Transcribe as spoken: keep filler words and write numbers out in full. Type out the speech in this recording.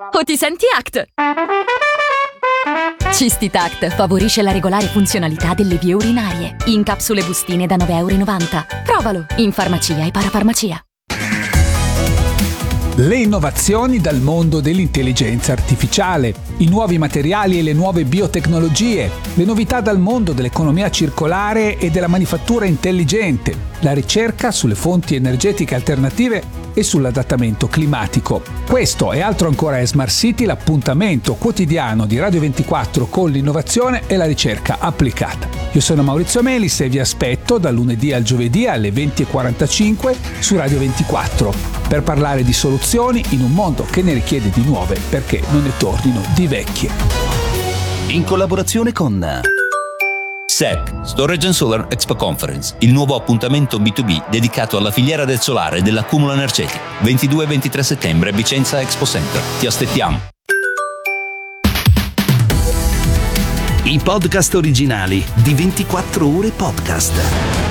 O ti senti A C T? Cistitact favorisce la regolare funzionalità delle vie urinarie. In capsule bustine da nove e novanta euro. Provalo in farmacia e parafarmacia. Le innovazioni dal mondo dell'intelligenza artificiale, i nuovi materiali e le nuove biotecnologie, le novità dal mondo dell'economia circolare e della manifattura intelligente, la ricerca sulle fonti energetiche alternative e sull'adattamento climatico. Questo e altro ancora è Smart City, l'appuntamento quotidiano di Radio ventiquattro con l'innovazione e la ricerca applicata. Io sono Maurizio Melis e vi aspetto dal lunedì al giovedì alle venti e quarantacinque su Radio ventiquattro per parlare di soluzioni in un mondo che ne richiede di nuove perché non ne tornino di vecchie. In collaborazione con S E P, Storage and Solar Expo Conference, il nuovo appuntamento B due B dedicato alla filiera del solare e dell'accumulo energetico. ventidue e ventitré settembre, Vicenza Expo Center. Ti aspettiamo. I podcast originali di ventiquattro ore podcast.